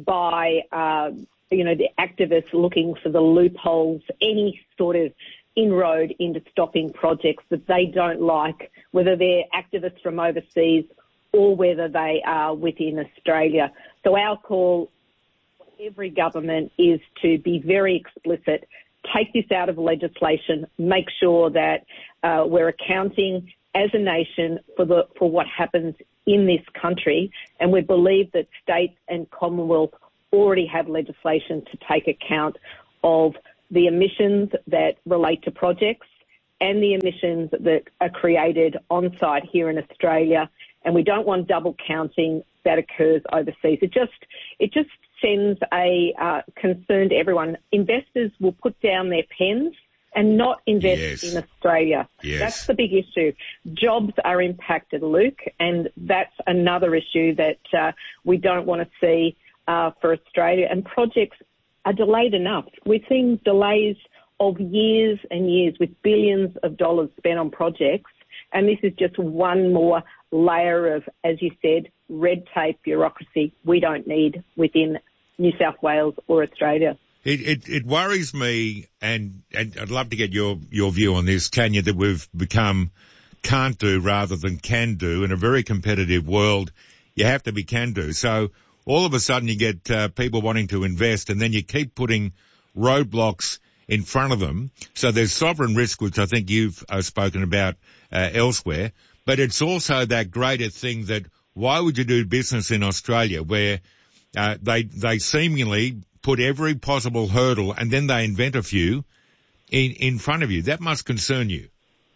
[SPEAKER 1] by, uh, you know, the activists looking for the loopholes, any sort of inroad into stopping projects that they don't like, whether they're activists from overseas or whether they are within Australia. So our call, every government, is to be very explicit, take this out of legislation, make sure that uh, we're accounting as a nation for the for what happens in this country, and we believe that states and Commonwealth already have legislation to take account of the emissions that relate to projects and the emissions that are created on site here in Australia, and we don't want double counting that occurs overseas. It just it just sends a uh, concern to everyone. Investors will put down their pens and not invest
[SPEAKER 13] yes.
[SPEAKER 1] in Australia.
[SPEAKER 13] Yes.
[SPEAKER 1] That's the big issue. Jobs are impacted, Luke, and that's another issue that uh, we don't want to see uh, for Australia. And projects are delayed enough. We're seeing delays of years and years with billions of dollars spent on projects, and this is just one more layer of, as you said, red tape, bureaucracy we don't need within New South Wales or Australia.
[SPEAKER 13] It, it, it worries me, and, and I'd love to get your, your view on this, Tanya, that we've become can't do rather than can do. In a very competitive world, you have to be can do. So all of a sudden you get uh, people wanting to invest, and then you keep putting roadblocks in front of them. So there's sovereign risk, which I think you've uh, spoken about uh, elsewhere. But it's also that greater thing that why would you do business in Australia where uh, they they seemingly put every possible hurdle and then they invent a few in, in front of you? That must concern you.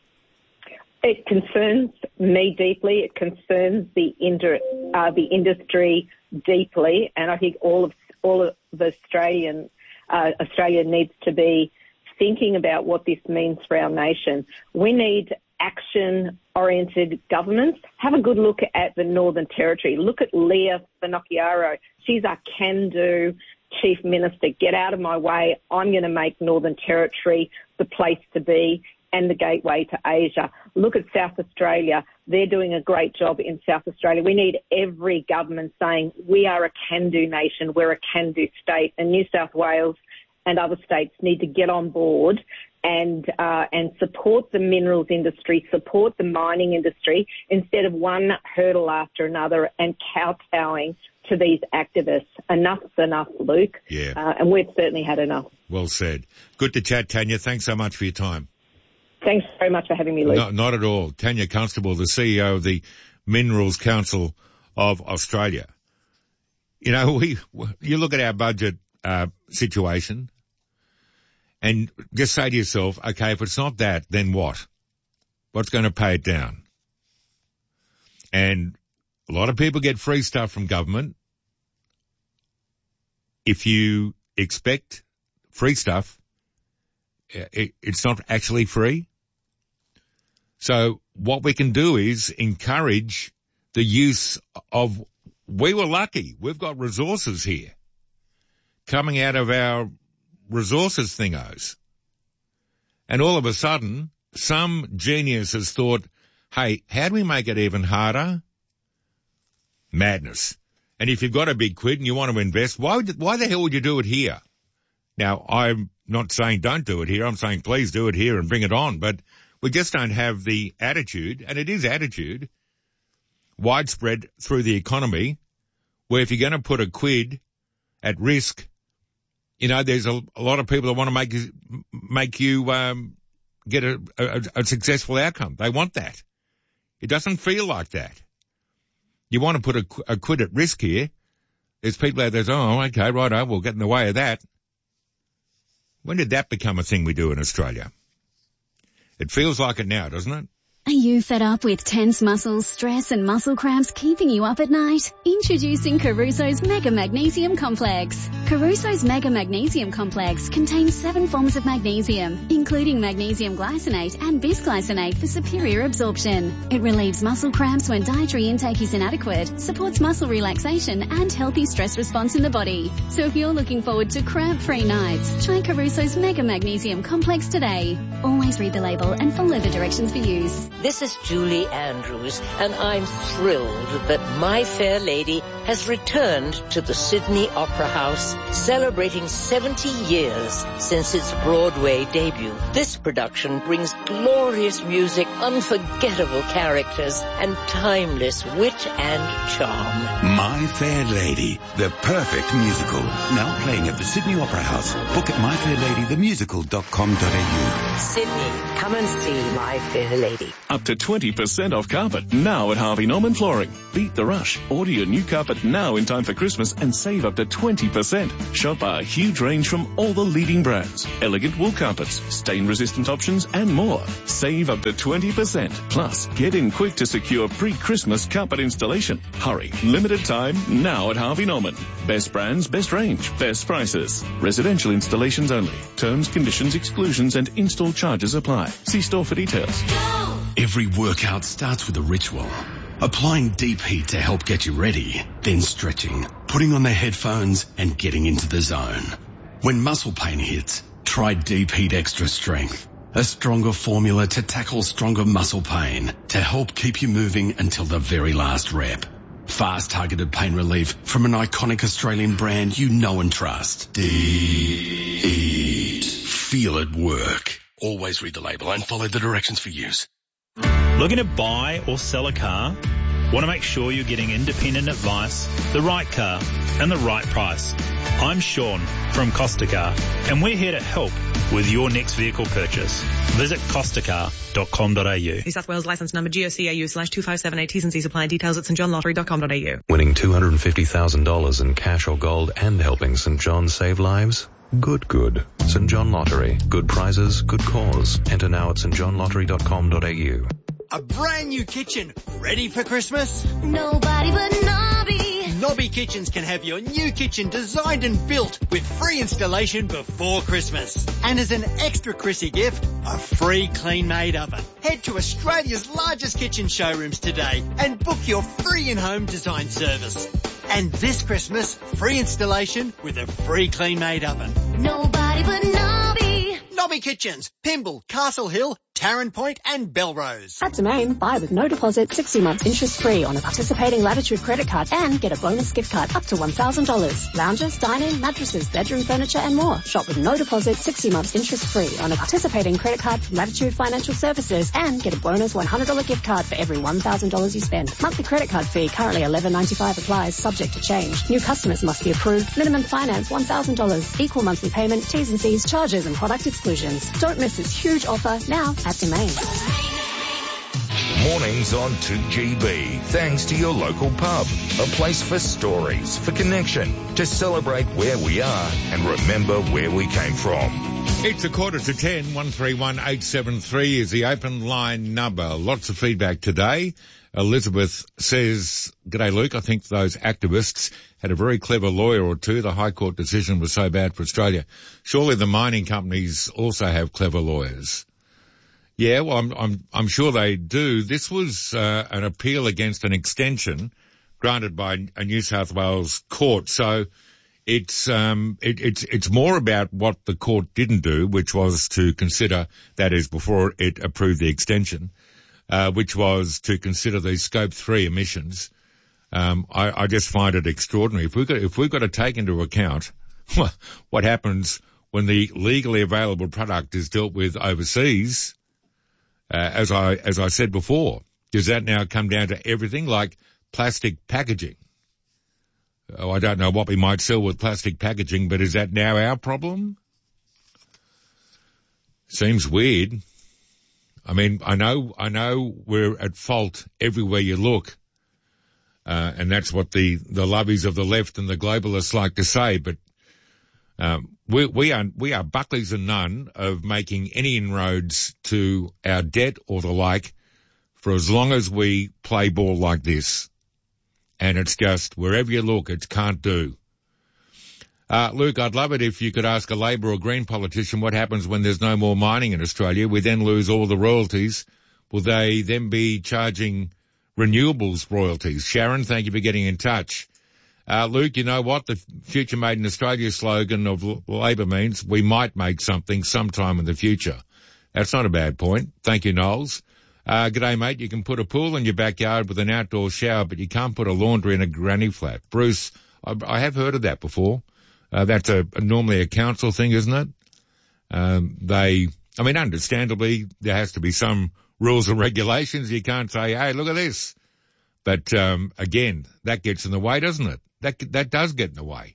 [SPEAKER 1] It concerns me deeply. It concerns the inter, uh, the industry deeply, and I think all of all of the Australian uh, Australia needs to be thinking about what this means for our nation. We need action-oriented governments. Have a good look at the Northern Territory. Look at Leah Finocchiaro. She's our can-do Chief Minister. Get out of my way. I'm going to make Northern Territory the place to be and the gateway to Asia. Look at South Australia. They're doing a great job in South Australia. We need every government saying we are a can-do nation, we're a can-do state, and New South Wales and other states need to get on board and uh, and support the minerals industry, support the mining industry, instead of one hurdle after another and kowtowing to these activists. Enough's enough, Luke.
[SPEAKER 13] Yeah.
[SPEAKER 1] Uh, and we've certainly had enough.
[SPEAKER 13] Well said. Good to chat, Tanya. Thanks so much for your time.
[SPEAKER 1] Thanks very much for having me, Luke.
[SPEAKER 13] No, not at all. Tanya Constable, the C E O of the Minerals Council of Australia. You know, we you look at our budget uh, situation and just say to yourself, okay, if it's not that, then what? What's going to pay it down? And a lot of people get free stuff from government. If you expect free stuff, it, it's not actually free. So what we can do is encourage the use of, we were lucky, we've got resources here coming out of our resources thingos. And all of a sudden, some genius has thought, hey, how do we make it even harder? Madness. And if you've got a big quid and you want to invest, why would, why the hell would you do it here? Now, I'm not saying don't do it here. I'm saying please do it here and bring it on. But we just don't have the attitude, and it is attitude, widespread through the economy, where if you're going to put a quid at risk, you know, there's a, a lot of people that want to make you, make you um, get a, a, a successful outcome. They want that. It doesn't feel like that. You want to put a, a quid at risk here. There's people out there that, oh, okay, righto, we'll get in the way of that. When did that become a thing we do in Australia? It feels like it now, doesn't it?
[SPEAKER 4] Are you fed up with tense muscles, stress and muscle cramps keeping you up at night? Introducing Caruso's Mega Magnesium Complex. Caruso's Mega Magnesium Complex contains seven forms of magnesium, including magnesium glycinate and bisglycinate for superior absorption. It relieves muscle cramps when dietary intake is inadequate, supports muscle relaxation and healthy stress response in the body. So if you're looking forward to cramp-free nights, try Caruso's Mega Magnesium Complex today. Always read the label and follow the directions for use.
[SPEAKER 5] This is Julie Andrews, and I'm thrilled that My Fair Lady has returned to the Sydney Opera House, celebrating seventy years since its Broadway debut. This production brings glorious music, unforgettable characters, and timeless wit and charm.
[SPEAKER 7] My Fair Lady, the perfect musical. Now playing at the Sydney Opera House. Book at my fair lady the musical dot com dot a u.
[SPEAKER 5] Sydney, come and see My Fair Lady.
[SPEAKER 23] Up to twenty percent off carpet now at Harvey Norman Flooring. Beat the rush. Order your new carpet now in time for Christmas and save up to twenty percent. Shop our huge range from all the leading brands. Elegant wool carpets, stain-resistant options, and more. Save up to twenty percent. Plus, get in quick to secure pre-Christmas carpet installation. Hurry. Limited time now at Harvey Norman. Best brands, best range, best prices. Residential installations only. Terms, conditions, exclusions, and install charges apply. See store for details.
[SPEAKER 14] Every workout starts with a ritual. Applying deep heat to help get you ready, then stretching, putting on the headphones and getting into the zone. When muscle pain hits, try Deep Heat Extra Strength, a stronger formula to tackle stronger muscle pain to help keep you moving until the very last rep. Fast targeted pain relief from an iconic Australian brand you know and trust. Deep Heat. Feel it work. Always read the label and follow the directions for use.
[SPEAKER 24] Looking to buy or sell a car? Want to make sure you're getting independent advice, the right car, and the right price? I'm Sean from Costa Car, and we're here to help with your next vehicle purchase. Visit costa car dot com dot a u.
[SPEAKER 25] New South Wales licence number G O C A U slash two five seven eight. T's and C's apply. Details at st john lottery dot com dot a u.
[SPEAKER 26] Winning two hundred fifty thousand dollars in cash or gold and helping St John save lives? Good, good. St John Lottery. Good prizes, good cause. Enter now at st john lottery dot com dot a u.
[SPEAKER 27] A brand new kitchen, ready for Christmas?
[SPEAKER 28] Nobody but Nobby.
[SPEAKER 27] Nobby Kitchens can have your new kitchen designed and built with free installation before Christmas. And as an extra Chrissy gift, a free clean-made oven. Head to Australia's largest kitchen showrooms today and book your free in-home design service. And this Christmas, free installation with a free clean-made oven.
[SPEAKER 28] Nobody but Nobby.
[SPEAKER 27] Nobby Kitchens, Pymble, Castle Hill, Tarrant Point and Belrose.
[SPEAKER 29] At Domain, buy with no deposit, sixty months interest free on a participating Latitude credit card and get a bonus gift card up to one thousand dollars. Lounges, dining, mattresses, bedroom furniture and more. Shop with no deposit, sixty months interest free on a participating credit card from Latitude Financial Services and get a bonus one hundred dollars gift card for every one thousand dollars you spend. Monthly credit card fee currently eleven ninety-five applies, subject to change. New customers must be approved. Minimum finance one thousand dollars. Equal monthly payment, T's and C's, charges and product exclusions. Don't miss this huge offer now at Domain.
[SPEAKER 2] Mornings on two G B. Thanks to your local pub. A place for stories, for connection, to celebrate where we are and remember where we came from.
[SPEAKER 13] It's a quarter to ten. one three one eight seven three is the open line number. Lots of feedback today. Elizabeth says, "G'day Luke, I think those activists had a very clever lawyer or two. The High Court decision was so bad for Australia. Surely the mining companies also have clever lawyers." Yeah, well, I'm, I'm, I'm sure they do. This was uh, an appeal against an extension granted by a New South Wales court. So it's, um, it, it's, it's more about what the court didn't do, which was to consider, that is, before it approved the extension, uh, which was to consider these scope three emissions. Um, I, I just find it extraordinary. If we've got, if we've got to take into account what happens when the legally available product is dealt with overseas, Uh, as I, as I said before, does that now come down to everything like plastic packaging? Oh, I don't know what we might sell with plastic packaging, but is that now our problem? Seems weird. I mean, I know, I know we're at fault everywhere you look. Uh, and that's what the, the lovies of the left and the globalists like to say, but, um, We, we are, we are Buckleys and none of making any inroads to our debt or the like for as long as we play ball like this. And it's just, wherever you look, it can't do. Uh, Luke, I'd love it if you could ask a Labor or Green politician what happens when there's no more mining in Australia. We then lose all the royalties. Will they then be charging renewables royalties? Sharon, thank you for getting in touch. Uh, Luke, you know what? The Future Made in Australia slogan of Labor means we might make something sometime in the future. That's not a bad point. Thank you, Knowles. Uh, g'day, mate. You can put a pool in your backyard with an outdoor shower, but you can't put a laundry in a granny flat. Bruce, I, I have heard of that before. Uh, that's a, a normally a council thing, isn't it? Um, they, I mean, understandably, there has to be some rules and regulations. You can't say, hey, look at this. But, um, again, that gets in the way, doesn't it? That, that does get in the way.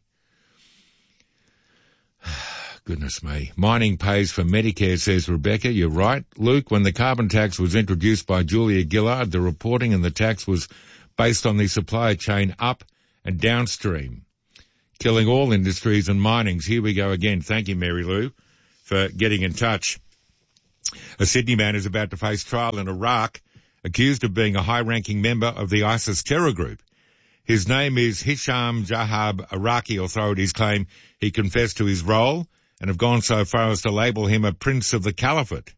[SPEAKER 13] Goodness me. Mining pays for Medicare, says Rebecca. You're right. Luke, when the carbon tax was introduced by Julia Gillard, the reporting and the tax was based on the supply chain up and downstream, killing all industries and minings. Here we go again. Thank you, Mary Lou, for getting in touch. A Sydney man is about to face trial in Iraq, accused of being a high-ranking member of the ISIS terror group. His name is Hisham Jahab. Iraqi authorities claim he confessed to his role and have gone so far as to label him a prince of the caliphate.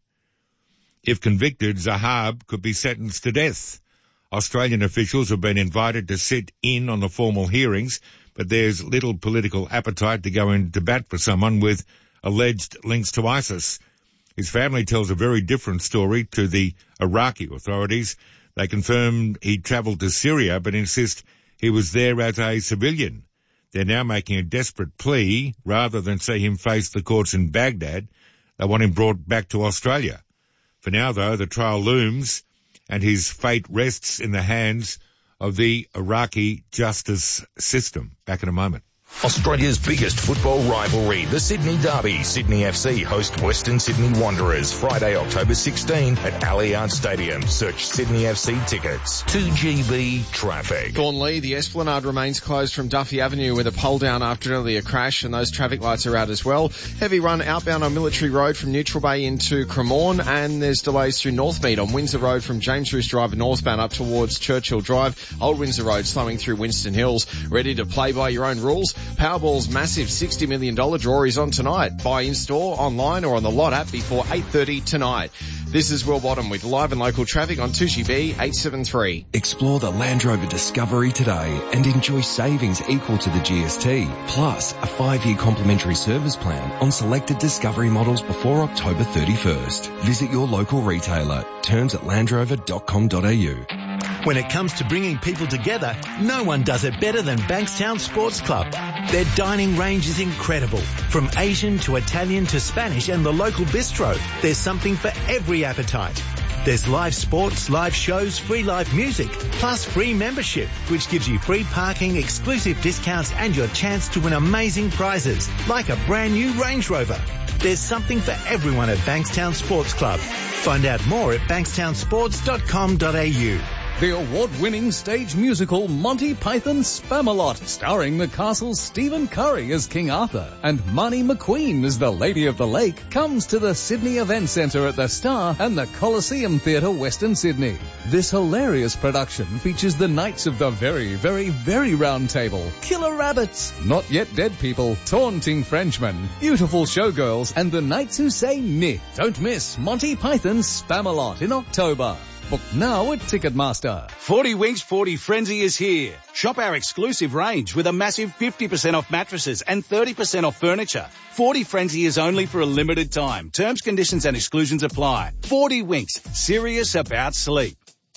[SPEAKER 13] If convicted, Zahab could be sentenced to death. Australian officials have been invited to sit in on the formal hearings, but there's little political appetite to go into bat for someone with alleged links to ISIS. His family tells a very different story to the Iraqi authorities. They confirmed he travelled to Syria, but insist he was there as a civilian. They're now making a desperate plea. Rather than see him face the courts in Baghdad, they want him brought back to Australia. For now, though, the trial looms and his fate rests in the hands of the Iraqi justice system. Back in a moment.
[SPEAKER 2] Australia's biggest football rivalry, the Sydney Derby. Sydney F C host Western Sydney Wanderers Friday, October sixteenth at Allianz Stadium. Search Sydney F C tickets. two G B traffic.
[SPEAKER 3] Thornley, the Esplanade remains closed from Duffy Avenue with a pole down after an earlier crash, and those traffic lights are out as well. Heavy run outbound on Military Road from Neutral Bay into Cremorne, and there's delays through Northmead on Windsor Road from James Roos Drive northbound up towards Churchill Drive. Old Windsor Road slowing through Winston Hills. Ready to play by your own rules? Powerball's massive sixty million dollars draw is on tonight. Buy in-store, online or on the Lot app before eight thirty tonight. This is Will Bottom with live and local traffic on two G B eight seven three.
[SPEAKER 6] Explore the Land Rover Discovery today and enjoy savings equal to the G S T, plus a five-year complimentary service plan on selected Discovery models before October thirty-first. Visit your local retailer. Terms at land rover dot com dot a u.
[SPEAKER 8] When it comes to bringing people together, no one does it better than Bankstown Sports Club. Their dining range is incredible. From Asian to Italian to Spanish and the local bistro, there's something for every appetite. There's live sports, live shows, free live music, plus free membership, which gives you free parking, exclusive discounts and your chance to win amazing prizes, like a brand new Range Rover. There's something for everyone at Bankstown Sports Club. Find out more at bankstown sports dot com dot a u.
[SPEAKER 9] The award-winning stage musical Monty Python Spamalot, starring the castle's Stephen Curry as King Arthur and Marnie McQueen as the Lady of the Lake, comes to the Sydney Event Centre at the Star and the Coliseum Theatre, Western Sydney. This hilarious production features the Knights of the Very, Very, Very Round Table, Killer Rabbits, Not Yet Dead People, Taunting Frenchmen, Beautiful Showgirls, and the Knights Who Say Nit. Don't miss Monty Python Spamalot in October. Book now at Ticketmaster.
[SPEAKER 10] forty Winks forty Frenzy is here. Shop our exclusive range with a massive fifty percent off mattresses and thirty percent off furniture. forty Frenzy is only for a limited time. Terms, conditions and exclusions apply. forty Winks, serious about sleep.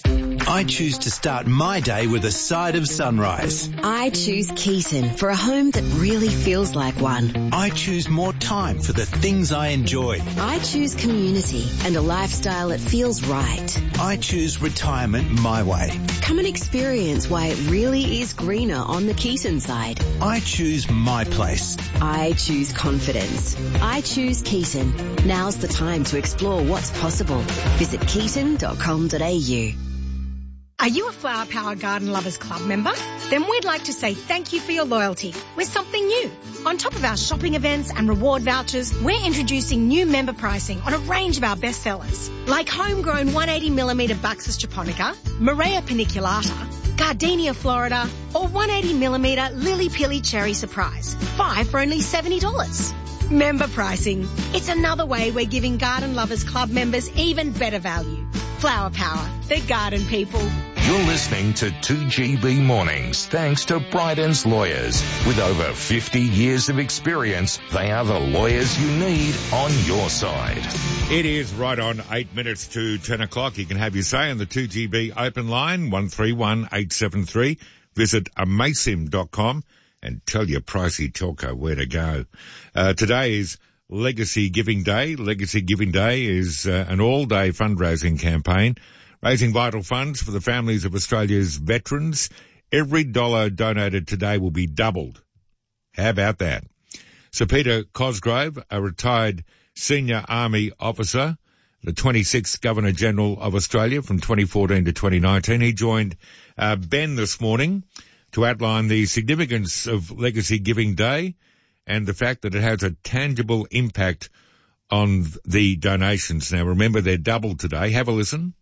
[SPEAKER 27] I choose to start my day with a side of sunrise.
[SPEAKER 11] I choose Keaton for a home that really feels like one.
[SPEAKER 27] I choose more time for the things I enjoy.
[SPEAKER 11] I choose community and a lifestyle that feels right.
[SPEAKER 27] I choose retirement my way.
[SPEAKER 11] Come and experience why it really is greener on the Keaton side.
[SPEAKER 27] I choose my place.
[SPEAKER 11] I choose confidence. I choose Keaton. Now's the time to explore what's possible. Visit keaton dot com dot a u.
[SPEAKER 12] Are you a Flower Power Garden Lovers Club member? Then we'd like to say thank you for your loyalty with something new. On top of our shopping events and reward vouchers, we're introducing new member pricing on a range of our bestsellers, like homegrown one hundred eighty millimetre Buxus japonica, Morea paniculata, Gardenia Florida, or one hundred eighty millimetre Lily Pilly Cherry Surprise. Five for only seventy dollars. Member pricing. It's another way we're giving Garden Lovers Club members even better value. Flower Power, the garden people.
[SPEAKER 2] You're listening to two G B Mornings, thanks to Bryden's Lawyers. With over fifty years of experience, they are the lawyers you need on your side.
[SPEAKER 13] It is right on eight minutes to ten o'clock. You can have your say on the two G B open line, one three one eight seven three. Visit amasim dot com and tell your pricey telco where to go. Uh, today is Legacy Giving Day. Legacy Giving Day is uh, an all-day fundraising campaign, raising vital funds for the families of Australia's veterans. Every dollar donated today will be doubled. How about that? Sir Peter Cosgrove, a retired senior army officer, the twenty-sixth Governor-General of Australia from twenty fourteen to twenty nineteen, he joined uh, Ben this morning to outline the significance of Legacy Giving Day and the fact that it has a tangible impact on the donations. Now, remember, they're doubled today. Have a listen.